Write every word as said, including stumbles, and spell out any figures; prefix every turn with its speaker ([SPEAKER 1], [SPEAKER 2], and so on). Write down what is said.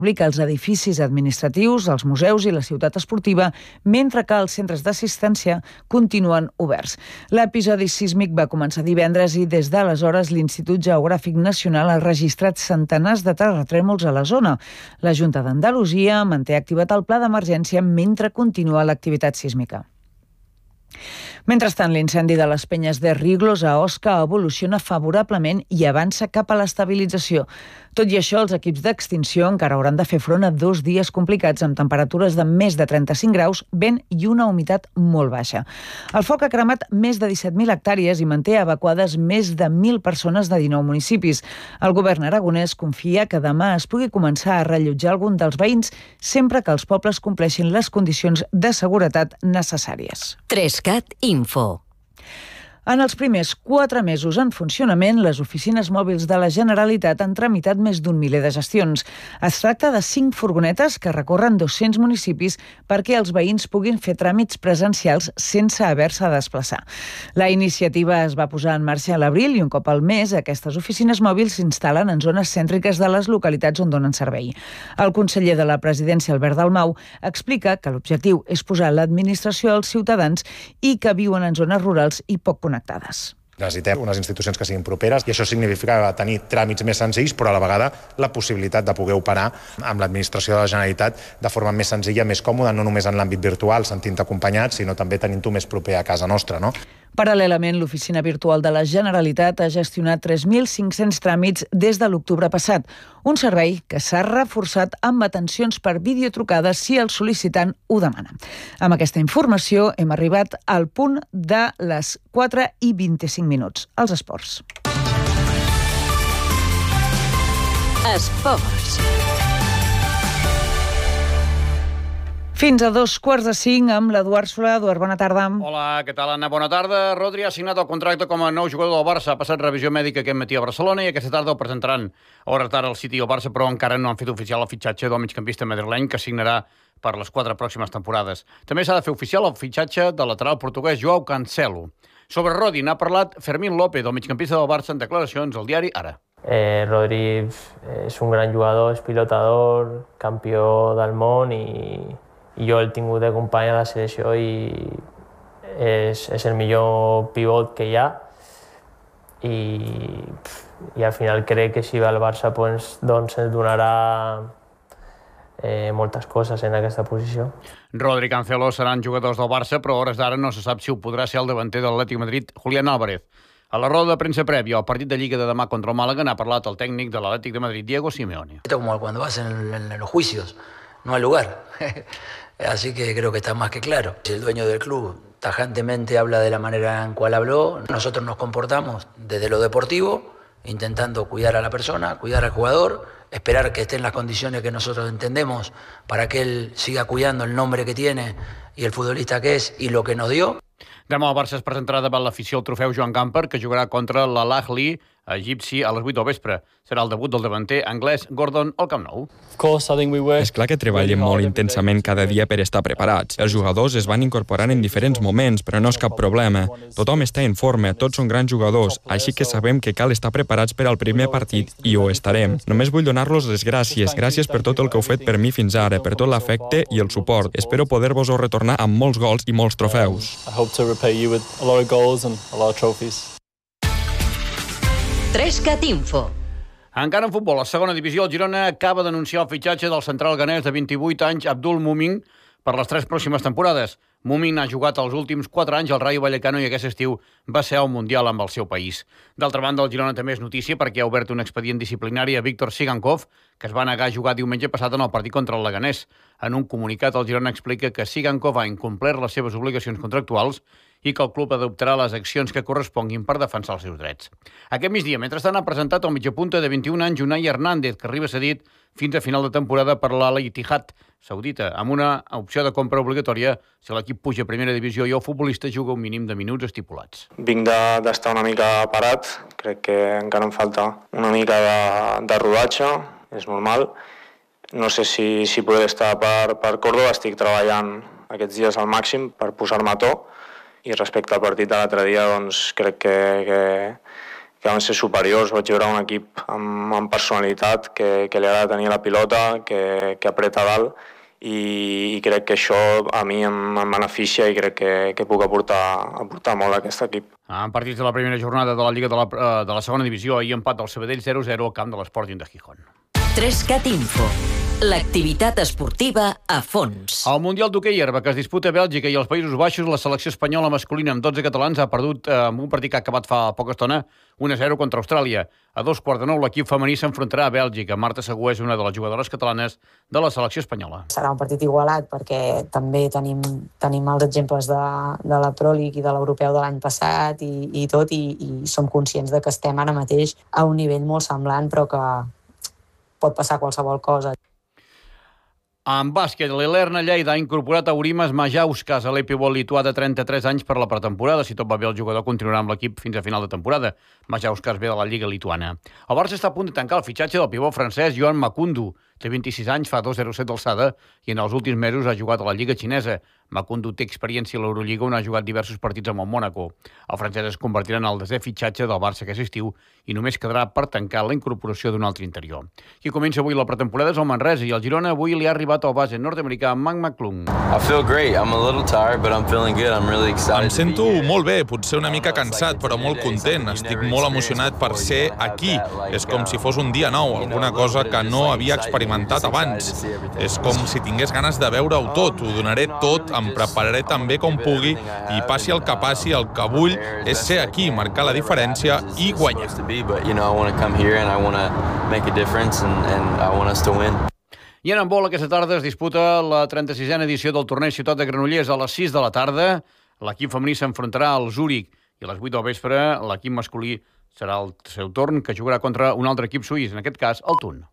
[SPEAKER 1] públic als edificis administratius, als museus i la ciutat esportiva, mentre que els centres d'assistència continuen oberts. L'episodi sísmic va començar divendres i des d'aleshores l'Institut Geogràfic Nacional ha registrat centenars de terratrèmols a la zona. La Junta d'Andalusia manté activat el pla d'emergència mentre continua l'activitat sísmica. Mentrestant, l'incendi de les penyes de Riglos a Osca evoluciona favorablement i avança cap a l'estabilització. Tot i això, els equips d'extinció encara hauran de fer front a dos dies complicats amb temperatures de més de trenta-cinc graus, vent i una humitat molt baixa. El foc ha cremat més de disset mil hectàrees i manté evacuades més de mil persones de dinou municipis. El govern aragonès confia que demà es pugui començar a rellotjar algun dels veïns sempre que els pobles compleixin les condicions de seguretat necessàries.
[SPEAKER 2] Trescat Info.
[SPEAKER 1] En els primers quatre mesos en funcionament, les oficines mòbils de la Generalitat han tramitat més d'un miler de gestions. Es tracta de cinc furgonetes que recorren dos-cents municipis perquè els veïns puguin fer tràmits presencials sense haver-se de desplaçar. La iniciativa es va posar en marxa a l'abril i un cop al mes aquestes oficines mòbils s'instal·len en zones cèntriques de les localitats on donen servei. El conseller de la Presidència, Albert Dalmau, explica que l'objectiu és posar l'administració als ciutadans i que viuen en zones rurals i poc connectades.
[SPEAKER 3] Necessitem unes institucions que siguin properes i això significa tenir tràmits més senzills, però a la vegada la possibilitat de poder operar amb l'administració de la Generalitat de forma més senzilla, més còmoda, no només en l'àmbit virtual, sentint-te acompanyat, sinó també tenint-ho més proper a casa nostra, no?
[SPEAKER 1] Paral·lelament, l'Oficina Virtual de la Generalitat ha gestionat tres mil cinc-cents tràmits des de l'octubre passat, un servei que s'ha reforçat amb atencions per videotrucades si el sol·licitant ho demana. Amb aquesta informació hem arribat al punt de les quatre i vint-i-cinc minuts. Els esports.
[SPEAKER 2] Esports.
[SPEAKER 1] Fins a dos quarts de cinc amb l'Eduard Solà. Eduard, bona tarda.
[SPEAKER 4] Hola, què tal, Anna? Bona tarda. Rodri ha signat el contracte com a nou jugador del Barça. Ha passat revisió mèdica aquest matí a Barcelona i aquesta tarda el presentaran a hores d'ara al City i el Barça, però encara no han fet oficial el fitxatge del migcampista madrileny que signarà per les quatre pròximes temporades. També s'ha de fer oficial el fitxatge del lateral portuguès Joao Cancelo. Sobre Rodri n'ha parlat Fermín López, el migcampista del Barça, en declaracions al diari Ara.
[SPEAKER 5] Eh, Rodri és un gran jugador, és pilotador, campió del món i... i jo el he tingut de company a la selecció i és, és el millor pivot que hi ha i, i al final crec que si va al Barça pues, doncs ens donarà eh, moltes coses en aquesta posició.
[SPEAKER 4] Rodri i Cancelo seran jugadors del Barça, però a hores d'ara no se sap si ho podrà ser el davanter de l'Atlètic de Madrid, Julián Álvarez. A la roda de premsa prèvia al partit de Lliga de demà contra el Màlaga n'ha parlat el tècnic de l'Atlètic de Madrid, Diego Simeone.
[SPEAKER 6] Esto como cuando vas en, en, en los juicios, no hay lugar. Así que creo que está más que claro. Si el dueño del club tajantemente habla de la manera en cual habló, nosotros nos comportamos desde lo deportivo, intentando cuidar a la persona, cuidar al jugador, esperar que esté en las condiciones que nosotros entendemos para que él siga cuidando el nombre que tiene y el futbolista que es y lo que nos dio.
[SPEAKER 4] Demà el Barça es presentarà davant l'afició al trofeu Joan Gamper, que jugarà contra l'Al-Ahly egipci a les vuit del vespre. Serà el debut del davanter anglès Gordon al Camp Nou.
[SPEAKER 7] És clar que treballem molt intensament cada dia per estar preparats. Els jugadors es van incorporant en diferents moments, però no és cap problema. Tothom està en forma, tots són grans jugadors, així que sabem que cal estar preparats per al primer partit i ho estarem. Només vull donar-los les gràcies. Gràcies per tot el que heu fet per mi fins ara, per tot l'afecte i el suport. Espero poder-vos-ho retornar amb molts gols i molts trofeus.
[SPEAKER 2] Trescat Info.
[SPEAKER 4] Encara en futbol, a segona divisió, el Girona acaba d'anunciar el fitxatge del central ganès de vint-i-vuit anys, Abdul Mumin, per les tres pròximes temporades. Mumin ha jugat els últims quatre anys al Rayo Vallecano i aquest estiu va ser al Mundial amb el seu país. D'altra banda, el Girona també és notícia perquè ha obert un expedient disciplinari a Víctor Sigankov, que es va negar a jugar diumenge passat en el partit contra el Leganés. En un comunicat, el Girona explica que Sigankov ha incomplert les seves obligacions contractuals i que el club adoptarà les accions que corresponguin per defensar els seus drets. Aquest migdia, mentrestant, ha presentat el mitjapunta de vint-i-un anys Unai Hernández, que arriba cedit fins a final de temporada per l'Al-Ittihad saudita, amb una opció de compra obligatòria si l'equip puja a primera divisió i el futbolista juga un mínim de minuts estipulats.
[SPEAKER 8] Vinc d'estar una mica parat, crec que encara em falta una mica de, de rodatge, és normal. No sé si, si podré estar per, per Córdoba, estic treballant aquests dies al màxim per posar-me a to. I respecte al partit de l'altre dia, doncs crec que, que, que van ser superiors. Vaig veure un equip amb, amb personalitat, que, que li agrada tenir la pilota, que, que apreta dalt, i, i crec que això a mi em, em beneficia i crec que, que puc aportar, aportar molt a aquest equip.
[SPEAKER 4] En partits de la primera jornada de la Lliga de la, de la segona divisió, ahir empat del Sabadell zero a zero al camp de l'Sporting de Gijón.
[SPEAKER 2] tres cat Info. L'activitat esportiva a fons.
[SPEAKER 4] Al Mundial d'hoquei herba que es disputa a Bèlgica i als Països Baixos, la selecció espanyola masculina amb dotze catalans ha perdut eh, amb un partit que ha acabat fa poca estona un a zero contra Austràlia. A dos quarts de nou l'equip femení s'enfrontarà a Bèlgica. Marta Segú és una de les jugadores catalanes de la selecció espanyola.
[SPEAKER 9] Serà un partit igualat perquè també tenim, tenim els exemples de, de la Pro League i de l'Europeu de l'any passat i, i tot, i, i som conscients de que estem ara mateix a un nivell molt semblant, però que pot passar qualsevol cosa.
[SPEAKER 4] En bàsquet, l'Elerna Lleida ha incorporat a Urimas Majauskas, a l'epivot lituà de trenta-tres anys per la pretemporada. Si tot va bé, el jugador continuarà amb l'equip fins a final de temporada. Majauskas ve de la Lliga lituana. El Barça està a punt de tancar el fitxatge del pivot francès Joan Makundu. Té vint-i-sis anys, fa dos coma zero set d'alçada i en els últims mesos ha jugat a la Lliga xinesa. Makundu té experiència a l'Eurolliga on ha jugat diversos partits amb el Mònaco. El francès es convertirà en el desè fitxatge del Barça aquest estiu i només quedarà per tancar la incorporació d'un altre interior. Qui comença avui la pretemporada és el Manresa i el Girona avui li ha arribat al base nord-americà Mac McClung.
[SPEAKER 10] Em sento molt bé, potser una mica cansat, però molt content. Estic molt emocionat per ser aquí. És com si fos un dia nou, alguna cosa que no havia experimentat abans. És com si tingués ganes de veure-ho tot. Ho donaré tot, em prepararé tan bé com pugui i passi el que passi, el que vull és ser aquí, marcar la diferència i guanyar.
[SPEAKER 4] I en handbol aquesta tarda es disputa la trenta-sisena edició del torneig Ciutat de Granollers a les sis de la tarda. L'equip femení s'enfrontarà al Zúrich i a les vuit del vespre l'equip masculí serà el seu torn, que jugarà contra un altre equip suís, en aquest cas el Thun.